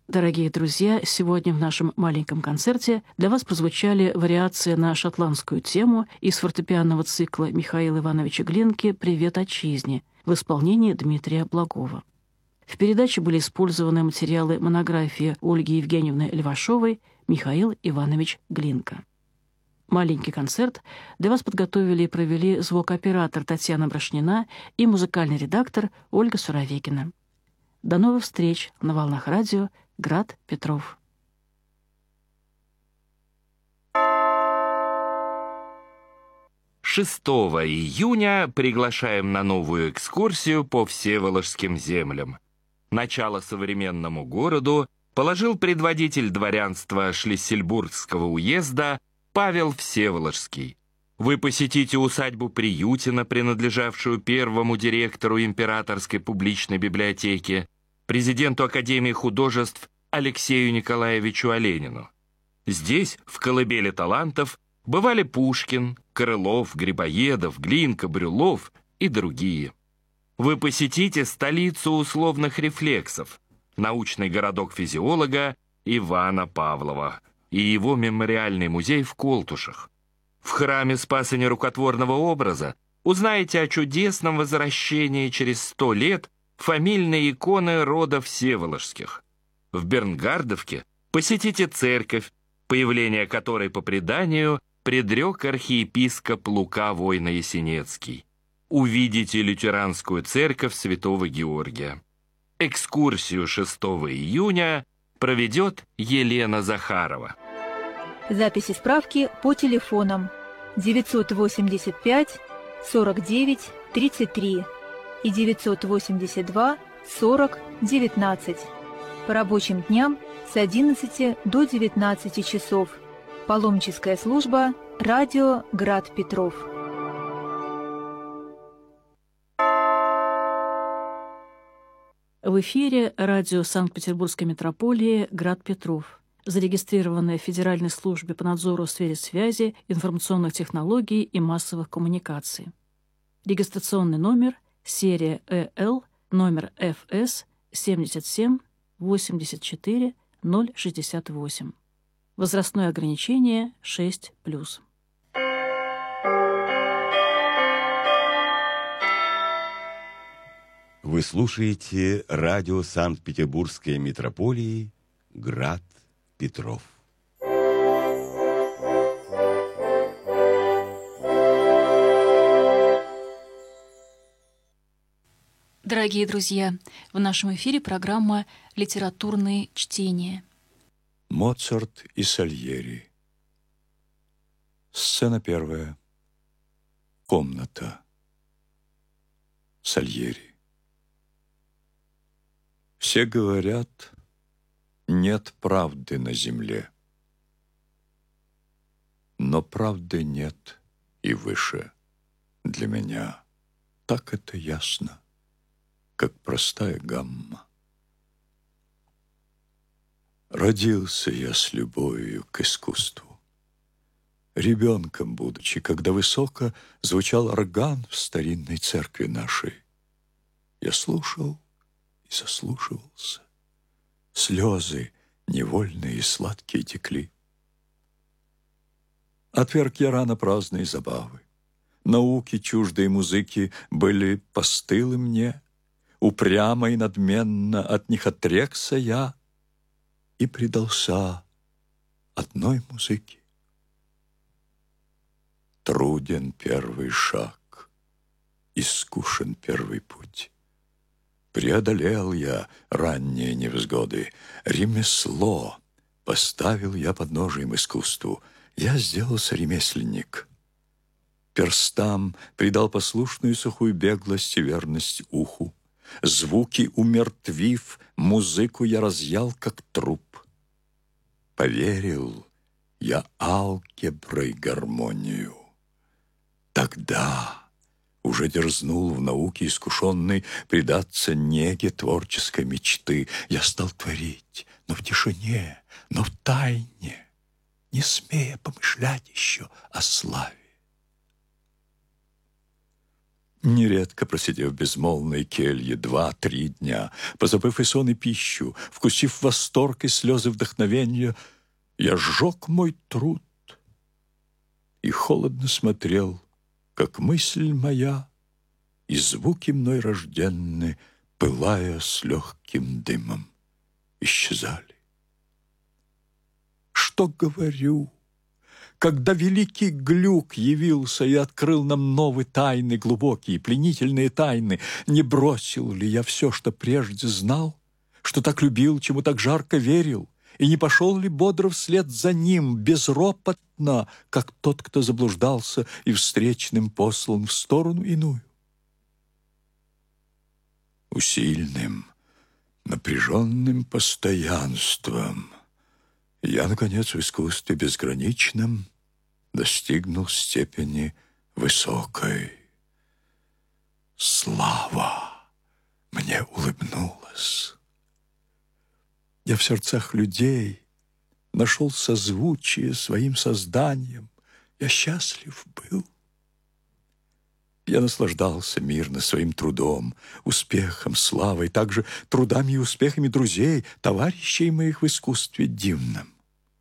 Дорогие друзья, сегодня в нашем маленьком концерте для вас прозвучали вариации на шотландскую тему из фортепианного цикла Михаила Ивановича Глинки «Привет отчизне» в исполнении Дмитрия Благова. В передаче были использованы материалы монографии Ольги Евгеньевны Левашовой «Михаил Иванович Глинка». Маленький концерт для вас подготовили и провели звукооператор Татьяна Брошнина и музыкальный редактор Ольга Суровекина. До новых встреч на волнах радио Град Петров. Шестого июня приглашаем на новую экскурсию по Всеволожским землям. Начало современному городу положил предводитель дворянства Шлиссельбургского уезда Павел Всеволожский. Вы посетите усадьбу Приютина, принадлежавшую первому директору Императорской публичной библиотеки, президенту Академии художеств Алексею Николаевичу Оленину. Здесь, в колыбели талантов, бывали Пушкин, Крылов, Грибоедов, Глинка, Брюллов и другие. Вы посетите столицу условных рефлексов, научный городок физиолога Ивана Павлова и его мемориальный музей в Колтушах. В храме Спаса Нерукотворного образа узнаете о чудесном возвращении через 100 лет фамильной иконы рода Всеволожских. В Бернгардовке посетите церковь, появление которой по преданию предрек архиепископ Лука Войно-Ясенецкий. Увидите лютеранскую церковь Святого Георгия. Экскурсию 6 июня проведет Елена Захарова. Записи справки по телефонам 985 49 33 и 982 40 19. По рабочим дням с 11 до 19 часов. Паломническая служба «Радио Град Петров». В эфире радио Санкт-Петербургской метрополии «Град Петров», зарегистрированное в Федеральной службе по надзору в сфере связи, информационных технологий и массовых коммуникаций. Регистрационный номер серия ЭЛ, номер ФС 77 84 068. Возрастное ограничение 6+. Вы слушаете радио Санкт-Петербургской метрополии «Град Петров». Дорогие друзья, в нашем эфире программа «Литературные чтения». Моцарт и Сальери. Сцена первая. Комната. Сальери. Все говорят, нет правды на земле. Но правды нет и выше. Для меня так это ясно, как простая гамма. Родился я с любовью к искусству. Ребенком будучи, когда высоко звучал орган в старинной церкви нашей, я слушал и заслушивался. Слезы невольные и сладкие текли. Отверг я рано праздные забавы. Науки чуждые музыки были постылы мне. Упрямо и надменно от них отрекся я и предался одной музыке. Труден первый шаг, искушен первый путь. Преодолел я ранние невзгоды, ремесло поставил я подножием искусству. Я сделался ремесленник. Перстам придал послушную сухую беглость и верность уху. Звуки умертвив, музыку я разъял, как труп. Поверил я алгеброй гармонию. Тогда уже дерзнул в науке искушенной предаться неге творческой мечты. Я стал творить, но в тишине, но в тайне, не смея помышлять еще о славе. Нередко, просидев в безмолвной келье 2-3 дня, позабыв и сон, и пищу, вкусив восторг и слезы вдохновения, я сжег мой труд и холодно смотрел, как мысль моя и звуки мной рожденны, пылая с легким дымом, исчезали. Что говорю? Когда великий Глюк явился и открыл нам новые тайны, глубокие, пленительные тайны, не бросил ли я все, что прежде знал, что так любил, чему так жарко верил, и не пошел ли бодро вслед за ним, безропотно, как тот, кто заблуждался и встречным послан в сторону иную? Усильным, напряженным постоянством я, наконец, в искусстве безграничном достигнул степени высокой. Слава мне улыбнулась. Я в сердцах людей нашел созвучие своим созданием. Я счастлив был. Я наслаждался мирно своим трудом, успехом, славой, также трудами и успехами друзей, товарищей моих в искусстве дивном.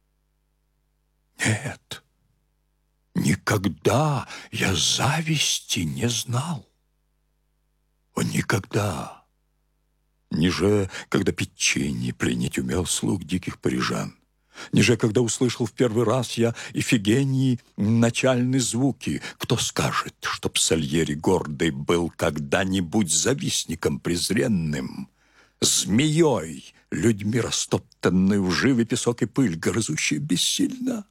Нет, никогда я зависти не знал. О, никогда. Ниже, когда Пиччини пленить умел слуг диких парижан. Ниже, когда услышал в первый раз я Ифигении начальные звуки. Кто скажет, чтоб Сальери гордый был когда-нибудь завистником презренным, змеей, людьми растоптанной в живый песок и пыль, грызущей бессильно?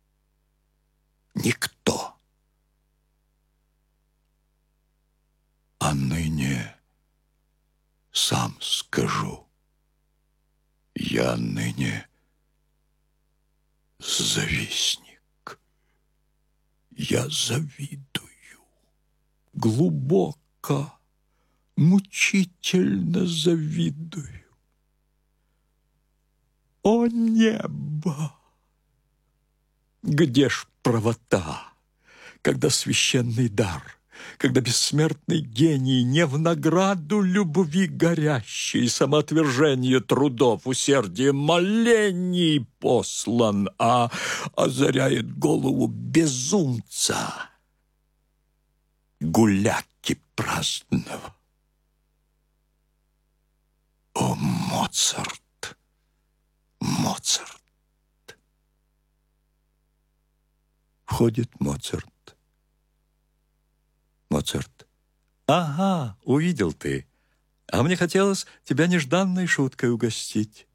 Никто. А ныне сам скажу, я ныне завистник. Я завидую. Глубоко, мучительно завидую. О небо! Где ж правота, когда священный дар, когда бессмертный гений не в награду любви горящей, самоотвержения трудов, усердия молений послан, а озаряет голову безумца, гуляки праздного? О, Моцарт, Моцарт! Входит Моцарт. Моцарт. Ага, увидел ты. А мне хотелось тебя нежданной шуткой угостить.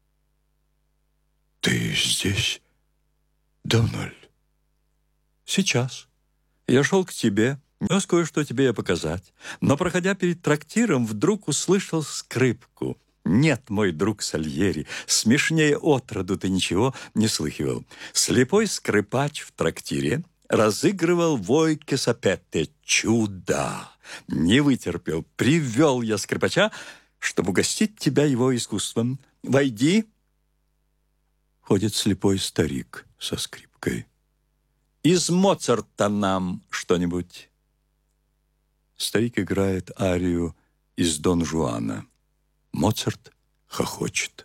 Ты здесь давно ли? Сейчас. Я шел к тебе, нес кое-что тебе показать, но, проходя перед трактиром, вдруг услышал скрипку. Нет, мой друг Сальери, смешнее отроду ты ничего не слыхивал. Слепой скрипач в трактире разыгрывал вой Кесапетте. Чудо! Не вытерпел. Привел я скрипача, чтобы угостить тебя его искусством. Войди. Ходит слепой старик со скрипкой. Из Моцарта нам что-нибудь. Старик играет арию из Дон Жуана. Моцарт хохочет.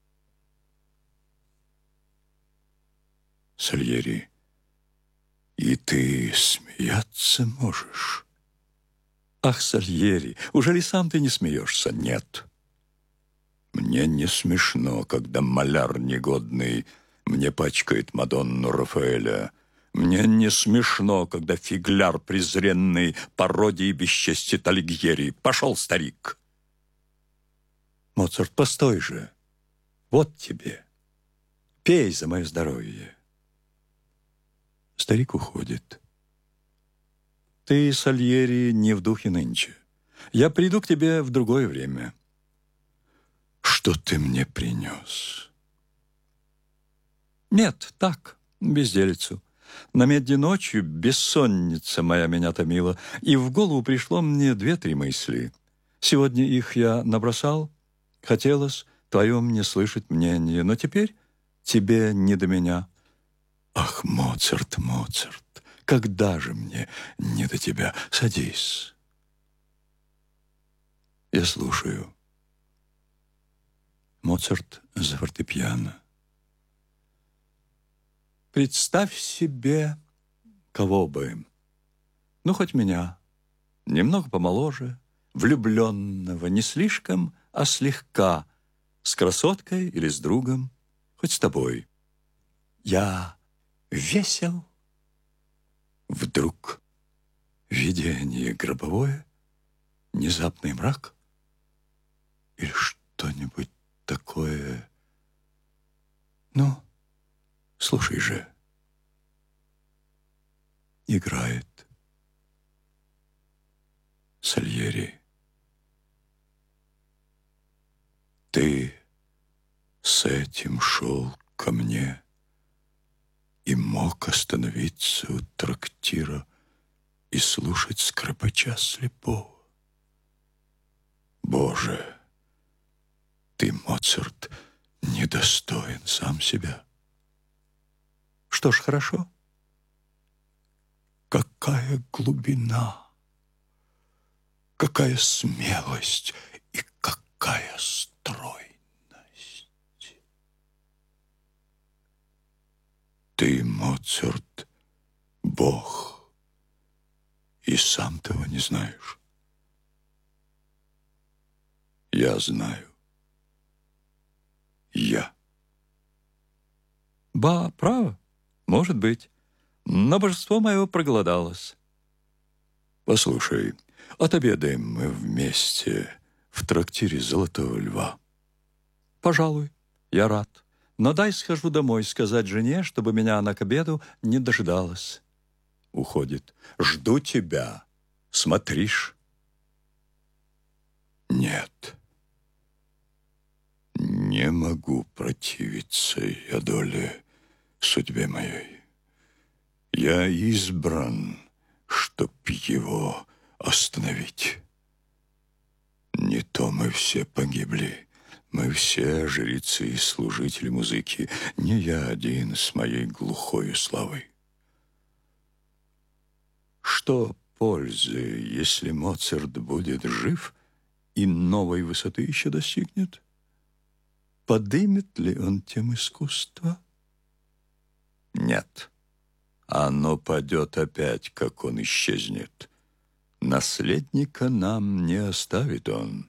Сальери. И ты смеяться можешь? Ах, Сальери, уже ли сам ты не смеешься? Нет. Мне не смешно, когда маляр негодный мне пачкает Мадонну Рафаэля. Мне не смешно, когда фигляр презренный пародии бесчестит Алигьери. Пошел, старик. Моцарт, постой же. Вот тебе. Пей за мое здоровье. Старик уходит. Ты, Сальери, не в духе нынче. Я приду к тебе в другое время. Что ты мне принес? Нет, так, безделицу. На медне ночью бессонница моя меня томила, и в голову пришло мне 2-3 мысли. Сегодня их я набросал. Хотелось твое мне слышать мнение, но теперь тебе не до меня. Ах, Моцарт, Моцарт, когда же мне не до тебя? Садись, Я слушаю. Моцарт за фортепиано. Представь себе, кого бы, ну, хоть меня, немного помоложе, влюбленного, не слишком, а слегка, с красоткой или с другом, хоть с тобой. Я весел. Вдруг видение гробовое, внезапный мрак или что-нибудь такое. Ну, слушай же. Играет Сальери. Ты с этим шел ко мне и мог остановиться у трактира и слушать скрипача слепого. Боже, ты, Моцарт, недостоин сам себя. Что ж, хорошо. Какая глубина, какая смелость и какая стройность. Ты, Моцарт, Бог, и сам того не знаешь. Я знаю. Я. Ба, право, может быть. Но божество мое проголодалось. Послушай, отобедаем мы вместе в трактире «Золотого льва». Пожалуй, я рад. Но дай схожу домой сказать жене, чтобы меня она к обеду не дождалась. Уходит. Жду тебя. Смотришь? Нет. Не могу противиться я доле судьбе моей. Я избран, чтоб его остановить. Не то мы все погибли. Мы все жрецы и служители музыки. Не я один с моей глухою славой. Что пользы, если Моцарт будет жив и новой высоты еще достигнет? Подымет ли он тем искусство? Нет. Оно падет опять, как он исчезнет. Наследника нам не оставит он.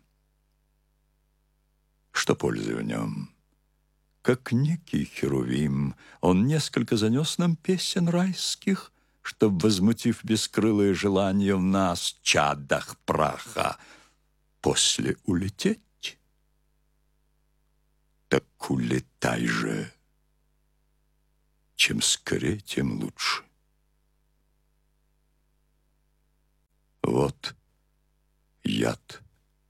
Что пользы в нем? Как некий херувим, он несколько занес нам песен райских, чтоб, возмутив бескрылое желание в нас, чадах праха, после улететь. Так улетай же. Чем скорее, тем лучше. Вот яд.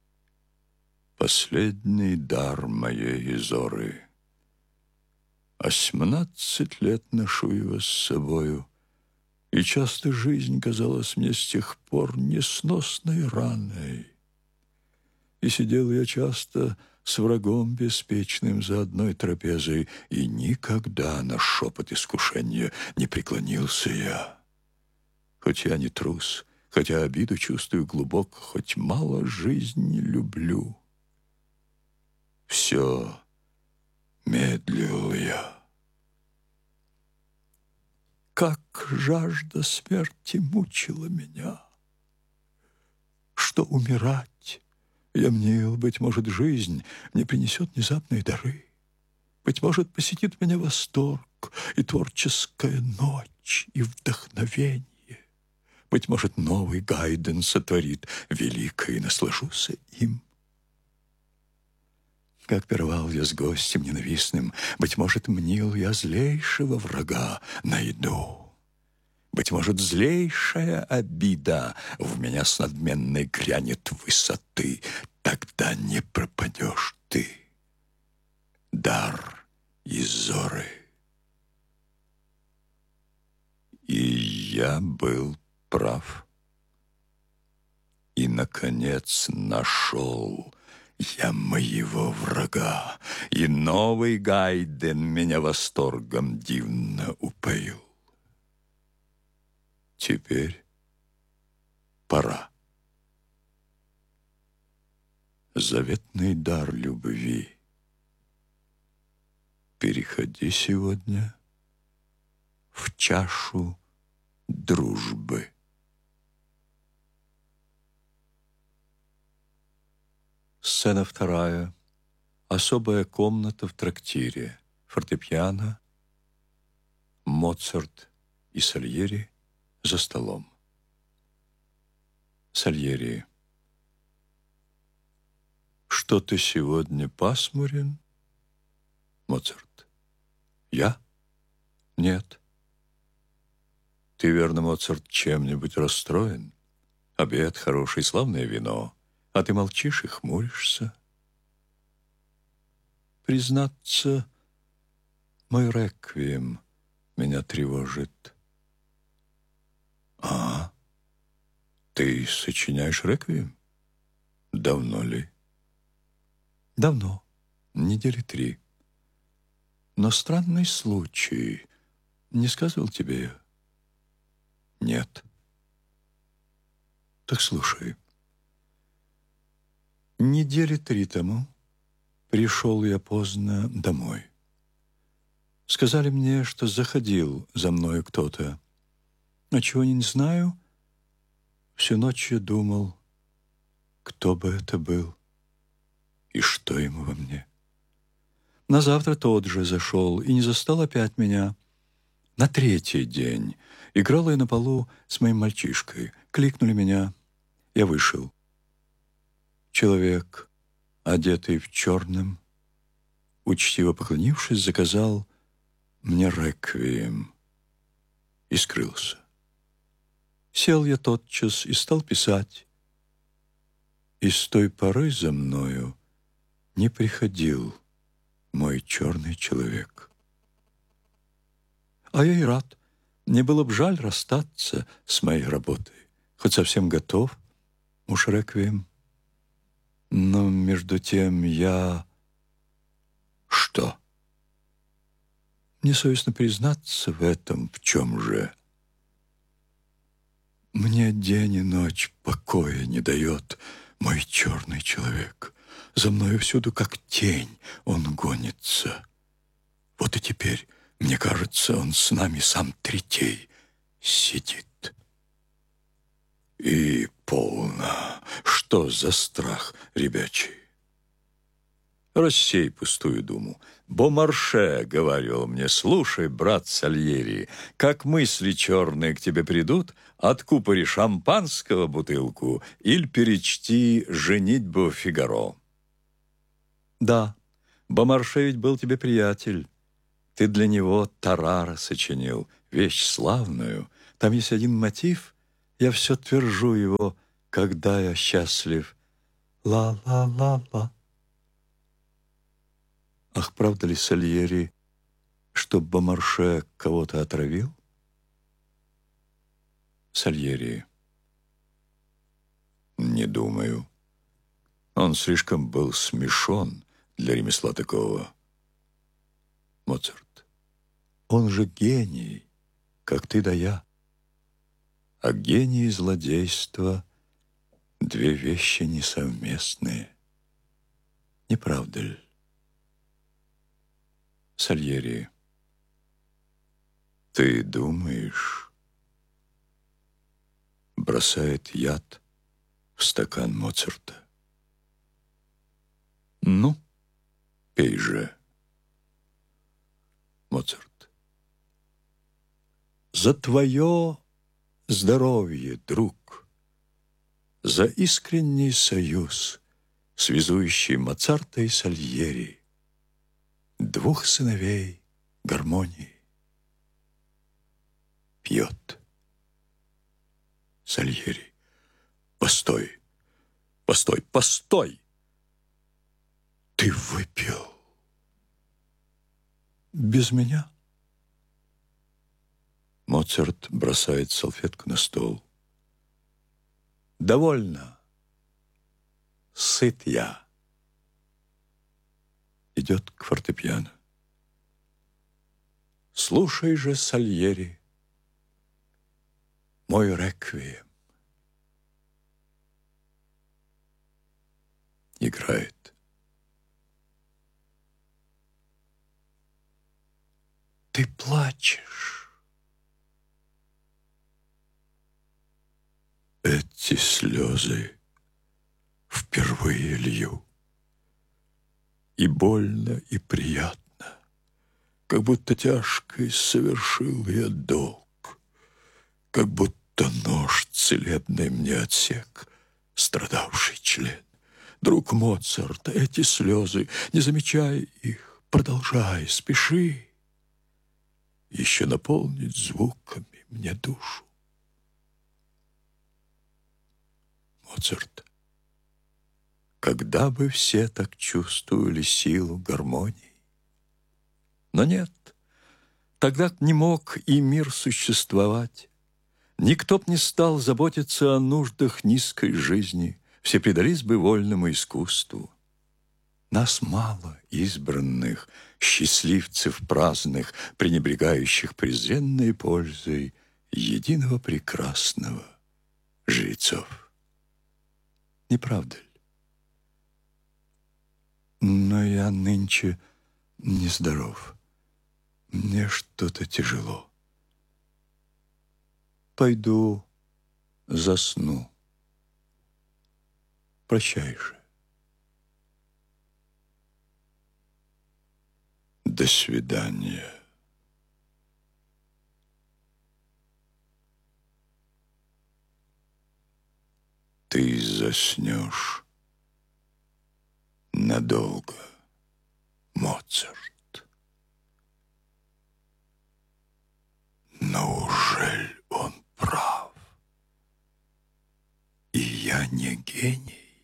Последний дар моей Изоры. 18 лет ношу его с собою, и часто жизнь казалась мне с тех пор несносной раной. И сидел я часто с врагом беспечным за одной трапезой, и никогда на шепот искушения не преклонился я. Хоть я не трус, хотя обиду чувствую глубоко, хоть мало жизни люблю. Все медлил я. Как жажда смерти мучила меня, что умирать я мнил, быть может, жизнь мне принесет внезапные дары. Быть может, посетит меня восторг и творческая ночь, и вдохновение. Быть может, новый Гайден сотворит великое, и наслажуся им. Как пировал я с гостем ненавистным, быть может, мнил я злейшего врага найду. Быть может, злейшая обида в меня с надменной грянет высоты. Тогда не пропадешь ты, дар Изоры. И я был прав. И, наконец, нашел я моего врага, и новый Гайден меня восторгом дивно упоил. Теперь пора. заветный дар любви. Переходи сегодня в чашу дружбы. Сцена вторая. Особая комната в трактире. Фортепиано, Моцарт и Сальери за столом. Сальери. Что ты сегодня пасмурен? Моцарт. Я? Нет. Ты, верно, Моцарт, чем-нибудь расстроен? Обед хороший, славное вино, а ты молчишь и хмуришься. Признаться, мой реквием меня тревожит. А, ты сочиняешь реквием? Давно ли? Давно, недели 3. Но странный случай. Не сказывал тебе я? Нет. Так слушай. Недели 3 тому пришел я поздно домой. Сказали мне, что заходил за мною кто-то. А чего не знаю, всю ночь я думал, кто бы это был и что ему во мне. На завтра тот же зашел и не застал опять меня. На 3-й день играл я на полу с моим мальчишкой. Кликнули меня. Я вышел. Человек, одетый в черном, учтиво поклонившись, заказал мне реквием и скрылся. Сел я тотчас и стал писать. И с той поры за мною не приходил мой черный человек. А я и рад. Мне было б жаль расстаться с моей работой. Хоть совсем готов, уж реквием. Но между тем я... Что? Мне совестно признаться в этом, в чем же. Мне день и ночь покоя не дает мой черный человек. За мною всюду, как тень, он гонится. Вот и теперь, мне кажется, он с нами сам третей сидит. И полно. Что за страх ребячий? Рассей пустую думу. Бомарше говорил мне: слушай, брат Сальери, как мысли черные к тебе придут, откупори шампанского бутылку или перечти «Женитьбу Фигаро». Да, Бомарше ведь был тебе приятель. Ты для него Тарара сочинил, вещь славную. Там есть один мотив, я все твержу его, когда я счастлив. Ла-ла-ла-ла. Ах, правда ли, Сальери, что Бомарше кого-то отравил? Сальери. Не думаю. Он слишком был смешон для ремесла такого. Моцарт. Он же гений, как ты да я. А гений и злодейство — 2 вещи несовместные. Не правда ли? Сальери. Ты думаешь? Бросает яд в стакан Моцарта. Ну, пей же. Моцарт. За твое здоровье, друг, за искренний союз, связующий Моцарта и Сальери, 2 сыновей гармонии. Пьет. Сальери. Постой, постой, постой! Ты выпил. Без меня? Моцарт бросает салфетку на стол. Довольно. Сыт я. Идет к фортепиано. Слушай же, Сальери, мой реквием. играет. Ты плачешь. Эти слезы впервые лью. И больно, и приятно, как будто тяжкий совершил я долг, как будто нож целебный мне отсек страдавший член. Друг Моцарт, эти слезы, не замечай их, продолжай, спеши еще наполнить звуками мне душу. Моцарт. Когда бы все так чувствовали силу гармонии. Но нет, тогда не мог и мир существовать. Никто б не стал заботиться о нуждах низкой жизни, все предались бы вольному искусству. Нас мало избранных, счастливцев праздных, пренебрегающих презренной пользой единого прекрасного жрецов. Не правда ли? Но я нынче нездоров. Мне что-то тяжело. Пойду засну. Прощай же. До свидания. Ты заснешь надолго, Моцарт. Но ужель он прав? И я не гений.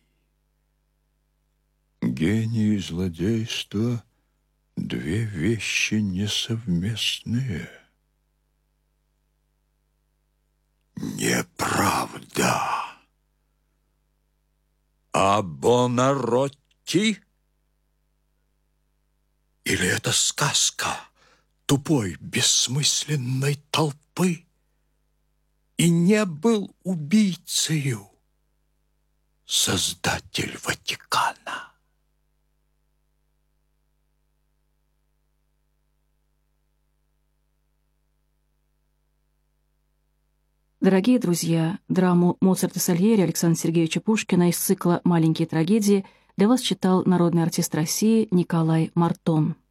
Гений и злодейство — две вещи несовместные. Неправда. А Бонаротти? Или это сказка тупой, бессмысленной толпы? И не был убийцею создатель Ватикана. Дорогие друзья, драму Моцарта Сальери Александра Сергеевича Пушкина из цикла «Маленькие трагедии» для вас читал народный артист России Николай Мартон.